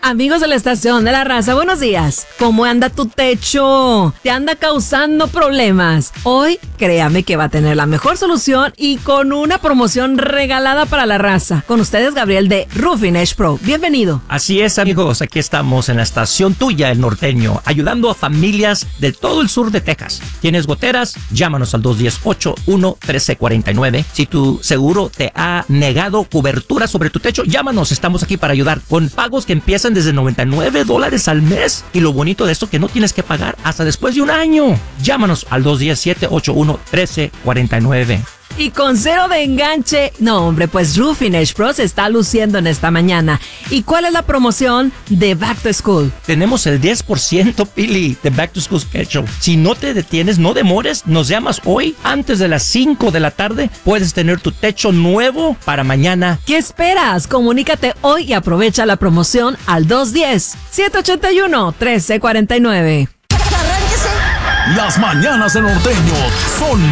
Amigos de la Estación de la Raza, buenos días. ¿Cómo anda tu techo? ¿Te anda causando problemas? Hoy, créame que va a tener la mejor solución y con una promoción regalada para la raza. Con ustedes, Gabriel de Roofing Edge Pro. Bienvenido. Así es, amigos. Aquí estamos en la estación tuya, El Norteño, ayudando a familias de todo el sur de Texas. ¿Tienes goteras? Llámanos al 210-81-1349. Si tu seguro te ha negado cobertura sobre tu techo, llámanos. Estamos aquí para ayudar con pagos que empiezan desde $99 al mes. Y lo bonito de esto que no tienes que pagar hasta después de un año. Llámanos al 210-781-1349. Y con cero de enganche, no hombre, pues Roofing Edge Pro se está luciendo en esta mañana. ¿Y cuál es la promoción de Back to School? Tenemos el 10%, Pili, de Back to School Special. Si no te detienes, no demores, nos llamas hoy antes de las 5 de la tarde. Puedes tener tu techo nuevo para mañana. ¿Qué esperas? Comunícate hoy y aprovecha la promoción al 210-781-1349. Las mañanas de Norteño son